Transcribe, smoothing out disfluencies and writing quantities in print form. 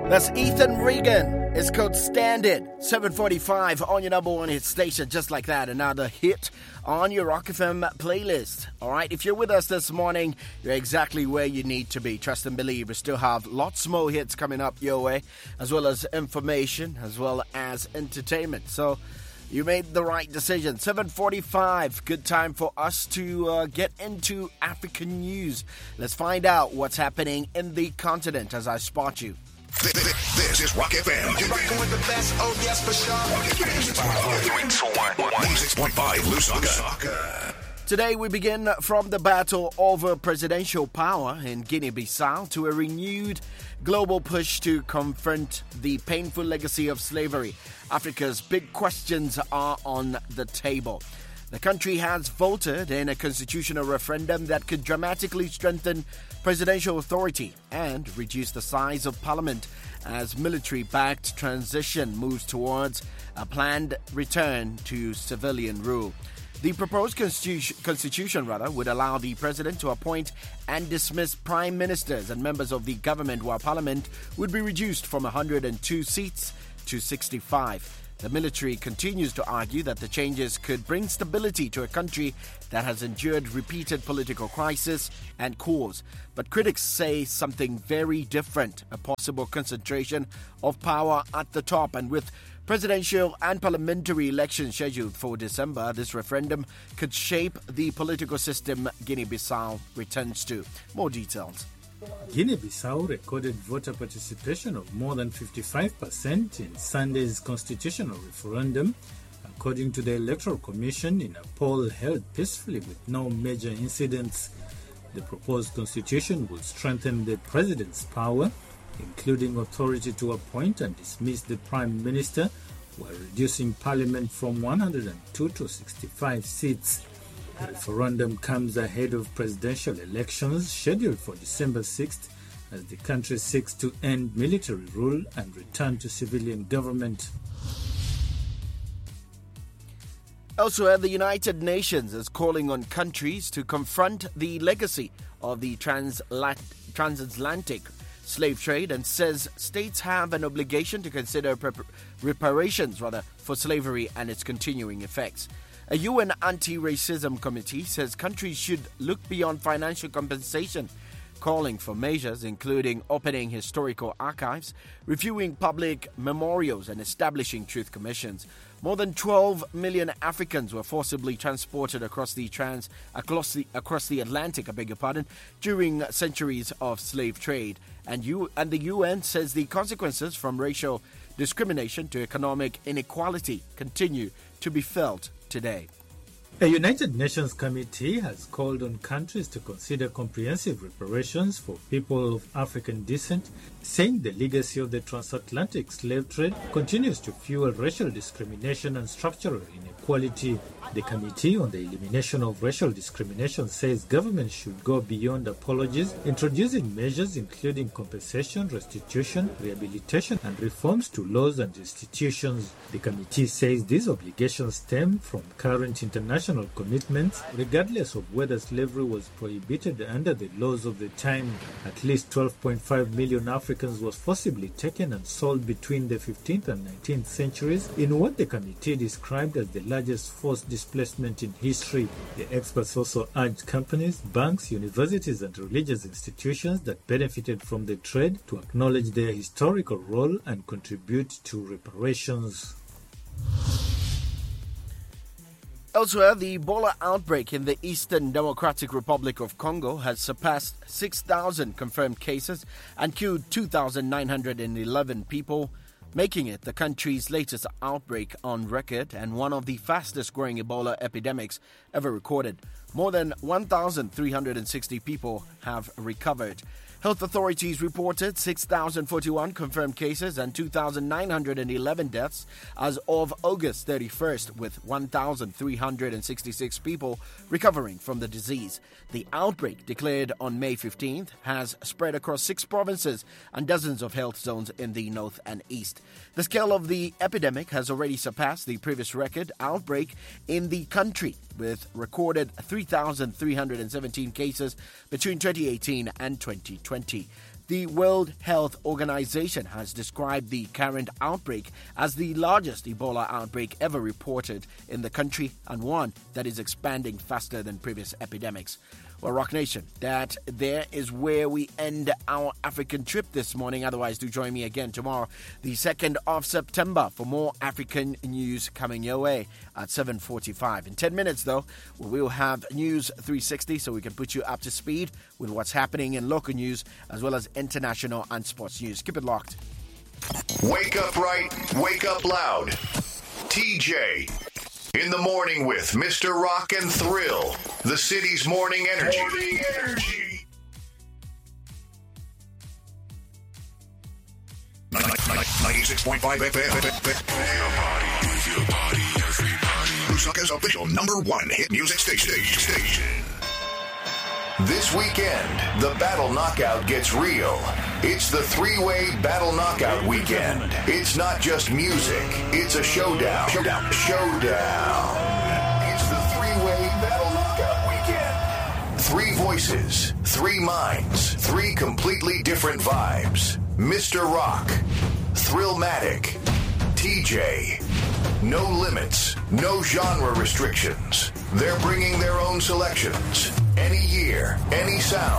That's Ethan Regan. It's called Standard. 7:45 on your number one hit station, just like that. Another hit on your Rock FM playlist. All right, if you're with us this morning, you're exactly where you need to be. Trust and believe. We still have lots more hits coming up your way, as well as information, as well as entertainment. So you made the right decision. 7:45. Good time for us to get into African news. Let's find out what's happening in the continent as I spot you. This is Rock FM. You're rocking with the best. Oh, yes, for sure. 16.5 Lusaka. Today we begin from the battle over presidential power in Guinea-Bissau to a renewed global push to confront the painful legacy of slavery. Africa's big questions are on the table. The country has voted in a constitutional referendum that could dramatically strengthen presidential authority and reduce the size of parliament as military-backed transition moves towards a planned return to civilian rule. The proposed constitution would allow the president to appoint and dismiss prime ministers and members of the government, while parliament would be reduced from 102 seats to 65. The military continues to argue that the changes could bring stability to a country that has endured repeated political crisis and coups. But critics say something very different, a possible concentration of power at the top. And with presidential and parliamentary elections scheduled for December, this referendum could shape the political system Guinea-Bissau returns to. More details. Guinea-Bissau recorded voter participation of more than 55% in Sunday's constitutional referendum, according to the Electoral Commission in a poll held peacefully with no major incidents. The proposed constitution will strengthen the president's power, including authority to appoint and dismiss the prime minister, while reducing parliament from 102 to 65 seats. The referendum comes ahead of presidential elections scheduled for December 6th as the country seeks to end military rule and return to civilian government. Elsewhere, the United Nations is calling on countries to confront the legacy of the transatlantic slave trade and says states have an obligation to consider reparations for slavery and its continuing effects. A UN anti-racism committee says countries should look beyond financial compensation, calling for measures including opening historical archives, reviewing public memorials and establishing truth commissions. More than 12 million Africans were forcibly transported across the Atlantic, during centuries of slave trade. And the UN says the consequences from racial discrimination to economic inequality continue to be felt today. A United Nations committee has called on countries to consider comprehensive reparations for people of African descent, saying the legacy of the transatlantic slave trade continues to fuel racial discrimination and structural inequality. The Committee on the Elimination of Racial Discrimination says governments should go beyond apologies, introducing measures including compensation, restitution, rehabilitation, and reforms to laws and institutions. The committee says these obligations stem from current international commitments, regardless of whether slavery was prohibited under the laws of the time. At least 12.5 million Africans was forcibly taken and sold between the 15th and 19th centuries in what the committee described as the largest forced displacement in history. The experts also urged companies, banks, universities, and religious institutions that benefited from the trade to acknowledge their historical role and contribute to reparations. Elsewhere, the Ebola outbreak in the Eastern Democratic Republic of Congo has surpassed 6,000 confirmed cases and killed 2,911 people, making it the country's latest outbreak on record and one of the fastest growing Ebola epidemics ever recorded. More than 1,360 people have recovered. Health authorities reported 6,041 confirmed cases and 2,911 deaths as of August 31st, with 1,366 people recovering from the disease. The outbreak, declared on May 15th, has spread across 6 provinces and dozens of health zones in the north and east. The scale of the epidemic has already surpassed the previous record outbreak in the country, with recorded 3,317 cases between 2018 and 2020. The World Health Organization has described the current outbreak as the largest Ebola outbreak ever reported in the country and one that is expanding faster than previous epidemics. Well, Rock Nation, that there is where we end our African trip this morning. Otherwise, do join me again tomorrow, the 2nd of September, for more African news coming your way at 7:45. In 10 minutes, though, we will have News 360 so we can put you up to speed with what's happening in local news as well as international and sports news. Keep it locked. Wake up right, wake up loud. TJ. In the morning with Mr. Rock and Thrill, the city's morning energy. 96.5 FM. Your body, everybody. Lusaka's official #1 hit music station. This weekend, the Battle Knockout gets real. It's the three-way Battle Knockout weekend. It's not just music. It's a showdown. It's the three-way Battle Knockout weekend. 3 voices, 3 minds, 3 completely different vibes. Mr. Rock, Thrillmatic, TJ. No limits, no genre restrictions. They're bringing their own selections. Any year, any sound.